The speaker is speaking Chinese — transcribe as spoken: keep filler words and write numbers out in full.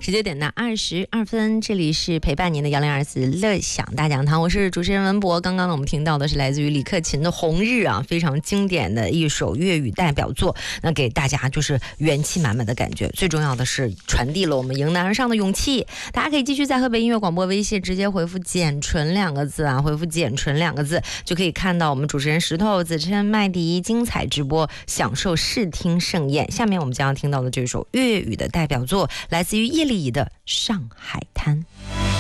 十九点的二十二分，这里是陪伴您的幺零二四乐享大讲堂，我是主持人文博。刚刚呢，我们听到的是来自于李克勤的《红日》啊，非常经典的一首粤语代表作，那给大家就是元气满满的感觉。最重要的是传递了我们迎难而上的勇气。大家可以继续在河北音乐广播微信直接回复“简纯”两个字啊，回复“简纯”两个字就可以看到我们主持人石头、子琛、麦迪精彩直播，享受视听盛宴。下面我们将要听到的这首粤语的代表作，来自于叶丽仪的《上海滩》。